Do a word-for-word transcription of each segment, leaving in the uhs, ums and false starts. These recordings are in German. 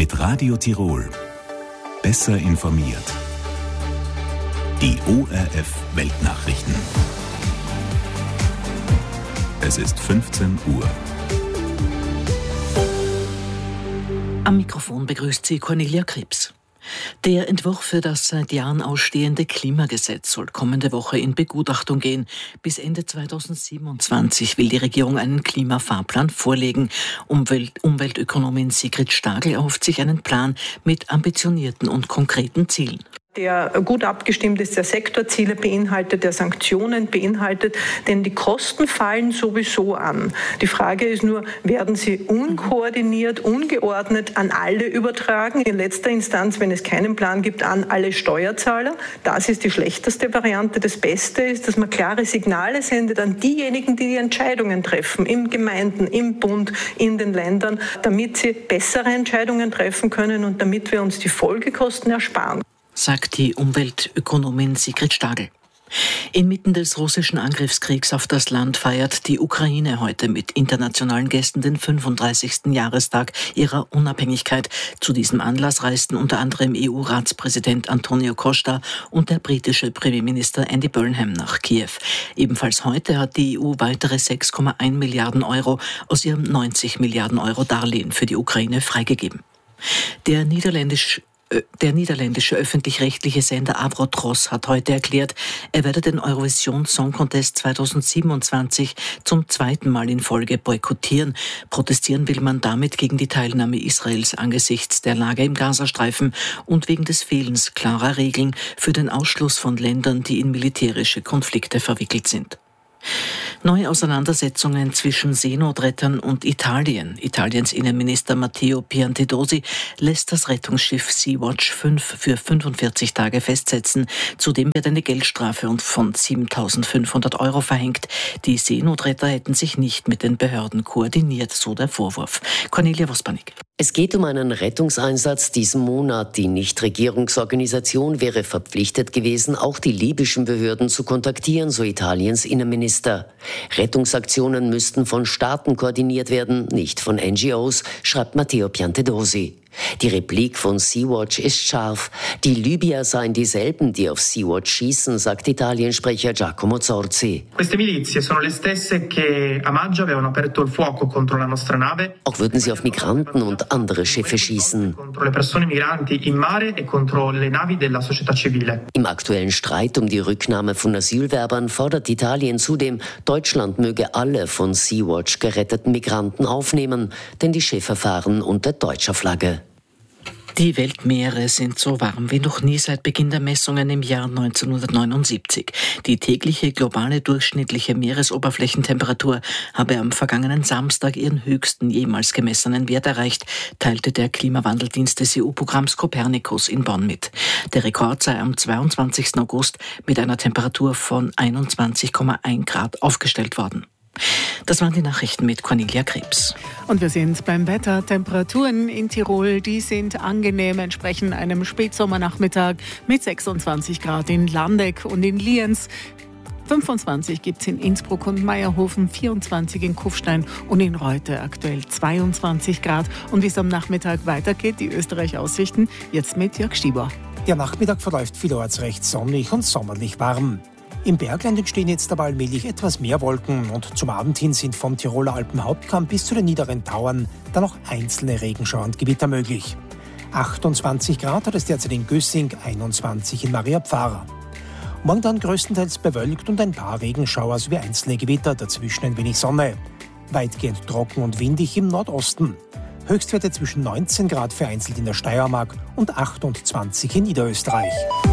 Mit Radio Tirol. Besser informiert. Die O R F Weltnachrichten. Es ist fünfzehn Uhr. Am Mikrofon begrüßt sie Cornelia Krebs. Der Entwurf für das seit Jahren ausstehende Klimagesetz soll kommende Woche in Begutachtung gehen. Bis Ende zweitausendsiebenundzwanzig will die Regierung einen Klimafahrplan vorlegen. Umwelt- Umweltökonomin Sigrid Stagel erhofft sich einen Plan mit ambitionierten und konkreten Zielen. Der gut abgestimmt ist, der Sektorziele beinhaltet, der Sanktionen beinhaltet, denn die Kosten fallen sowieso an. Die Frage ist nur, werden sie unkoordiniert, ungeordnet an alle übertragen? In letzter Instanz, wenn es keinen Plan gibt, an alle Steuerzahler. Das ist die schlechteste Variante. Das Beste ist, dass man klare Signale sendet an diejenigen, die die Entscheidungen treffen, in Gemeinden, im Bund, in den Ländern, damit sie bessere Entscheidungen treffen können und damit wir uns die Folgekosten ersparen, sagt die Umweltökonomin Sigrid Stagel. Inmitten des russischen Angriffskriegs auf das Land feiert die Ukraine heute mit internationalen Gästen den fünfunddreißigsten Jahrestag ihrer Unabhängigkeit. Zu diesem Anlass reisten unter anderem E U-Ratspräsident Antonio Costa und der britische Premierminister Andy Burnham nach Kiew. Ebenfalls heute hat die E U weitere sechs Komma eins Milliarden Euro aus ihrem neunzig Milliarden Euro Darlehen für die Ukraine freigegeben. Der niederländische Der niederländische öffentlich-rechtliche Sender Avrotros hat heute erklärt, er werde den Eurovision Song Contest zweitausendsiebenundzwanzig zum zweiten Mal in Folge boykottieren. Protestieren will man damit gegen die Teilnahme Israels angesichts der Lage im Gazastreifen und wegen des Fehlens klarer Regeln für den Ausschluss von Ländern, die in militärische Konflikte verwickelt sind. Neue Auseinandersetzungen zwischen Seenotrettern und Italien. Italiens Innenminister Matteo Piantedosi lässt das Rettungsschiff Sea-Watch fünf für fünfundvierzig Tage festsetzen. Zudem wird eine Geldstrafe von siebentausendfünfhundert Euro verhängt. Die Seenotretter hätten sich nicht mit den Behörden koordiniert, so der Vorwurf. Cornelia Wospanik. Es geht um einen Rettungseinsatz diesen Monat. Die Nichtregierungsorganisation wäre verpflichtet gewesen, auch die libyschen Behörden zu kontaktieren, so Italiens Innenminister. Rettungsaktionen müssten von Staaten koordiniert werden, nicht von N G Os, schreibt Matteo Piantedosi. Die Replik von Sea-Watch ist scharf. Die Libyer seien dieselben, die auf Sea-Watch schießen, sagt Italiensprecher Giacomo Zorzi. Queste milizie sono le stesse che a maggio avevano aperto il fuoco contro la nostra nave. Auch würden sie auf Migranten und andere Schiffe schießen. Contro le persone migranti in mare e contro le navi della società civile. Im aktuellen Streit um die Rücknahme von Asylwerbern fordert Italien zudem, Deutschland möge alle von Sea-Watch geretteten Migranten aufnehmen, denn die Schiffe fahren unter deutscher Flagge. Die Weltmeere sind so warm wie noch nie seit Beginn der Messungen im Jahr neunzehnhundertneunundsiebzig. Die tägliche globale durchschnittliche Meeresoberflächentemperatur habe am vergangenen Samstag ihren höchsten jemals gemessenen Wert erreicht, teilte der Klimawandeldienst des E U-Programms Copernicus in Bonn mit. Der Rekord sei am zweiundzwanzigsten August mit einer Temperatur von einundzwanzig Komma eins Grad aufgestellt worden. Das waren die Nachrichten mit Cornelia Krebs. Und wir sind beim Wetter. Temperaturen in Tirol, die sind angenehm, entsprechen einem Spätsommernachmittag mit sechsundzwanzig Grad in Landeck und in Lienz. fünfundzwanzig gibt es in Innsbruck und Meierhofen, vierundzwanzig in Kufstein und in Reute aktuell zweiundzwanzig Grad. Und wie es am Nachmittag weitergeht, die Österreich-Aussichten, jetzt mit Jörg Stieber. Der Nachmittag verläuft vielorts recht sonnig und sommerlich warm. Im Bergland entstehen jetzt aber allmählich etwas mehr Wolken und zum Abend hin sind vom Tiroler Alpenhauptkamm bis zu den niederen Tauern dann auch einzelne Regenschauer und Gewitter möglich. achtundzwanzig Grad hat es derzeit in Gössing, einundzwanzig in Maria Pfarr. Morgen dann größtenteils bewölkt und ein paar Regenschauer sowie einzelne Gewitter, dazwischen ein wenig Sonne. Weitgehend trocken und windig im Nordosten. Höchstwerte zwischen neunzehn Grad vereinzelt in der Steiermark und achtundzwanzig in Niederösterreich.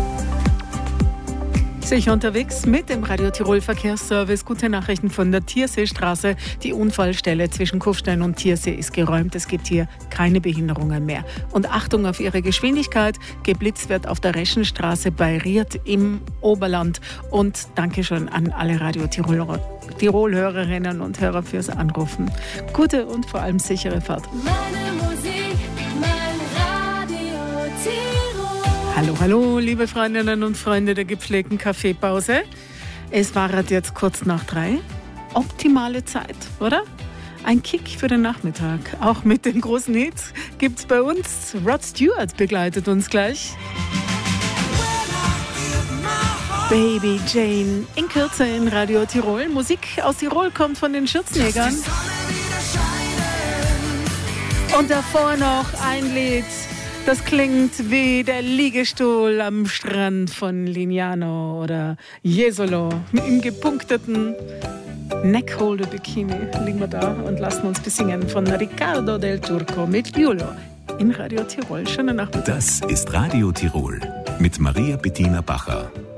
Sicher unterwegs mit dem Radio Tirol Verkehrsservice. Gute Nachrichten von der Tierseestraße. Die Unfallstelle zwischen Kufstein und Tiersee ist geräumt. Es gibt hier keine Behinderungen mehr. Und Achtung auf Ihre Geschwindigkeit. Geblitzt wird auf der Reschenstraße bei Ried im Oberland. Und Dankeschön an alle Radio Tirol, Tirol-Hörerinnen und Hörer fürs Anrufen. Gute und vor allem sichere Fahrt. Meine Musik, mein Radio Tirol. Hallo, hallo, liebe Freundinnen und Freunde der gepflegten Kaffeepause. Es war halt jetzt kurz nach drei. Optimale Zeit, oder? Ein Kick für den Nachmittag, auch mit den großen Hits. gibt's bei uns. Rod Stewart begleitet uns gleich. Baby Jane in Kürze in Radio Tirol. Musik aus Tirol kommt von den Schürzenjägern. Und davor noch ein Lied, das klingt wie der Liegestuhl am Strand von Lignano oder Jesolo. Im gepunkteten Neckholder-Bikini liegen wir da und lassen uns besingen von Riccardo del Turco mit Giulio in Radio Tirol. Schönen Nachmittag. Das ist Radio Tirol mit Maria Bettina Bacher.